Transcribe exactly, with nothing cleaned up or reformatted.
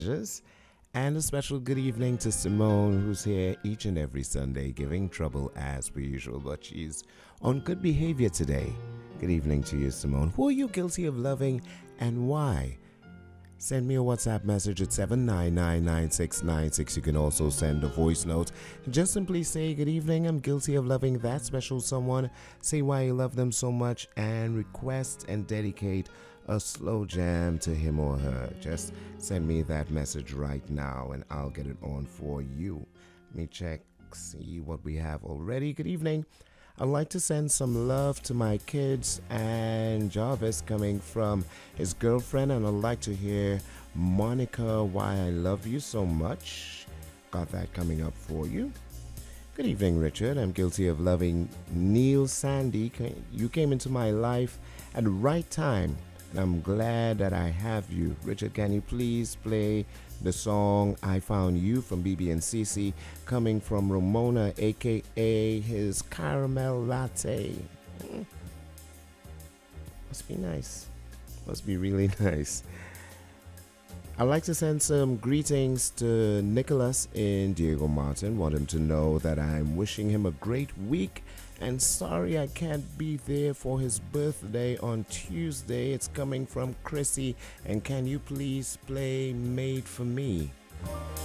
messages. And a special good evening to Simone, who's here each and every Sunday giving trouble as per usual, but she's on good behavior today. Good evening to you, Simone. Who are you guilty of loving and why? Send me a WhatsApp message at seven nine nine nine six nine six. You can also send a voice note. Just simply say, good evening, I'm guilty of loving that special someone. Say why you love them so much and request and dedicate a slow jam to him or her. Just send me that message right now and I'll get it on for you. Let me check, see what we have already. Good evening. I'd like to send some love to my kids and Jarvis coming from his girlfriend, and I'd like to hear Monica, Why I Love You So Much. Got that coming up for you. Good evening, Richard. I'm guilty of loving Neil Sandy. You came into my life at the right time, and I'm glad that I have you. Richard, can you please play the song I Found You from B B and C C, coming from Ramona, aka his caramel latte? Mm. Must be nice. Must be really nice. I'd like to send some greetings to Nicholas in Diego Martin. Want him to know that I'm wishing him a great week and sorry I can't be there for his birthday on Tuesday. It's coming from Chrissy. And can you please play Made for Me?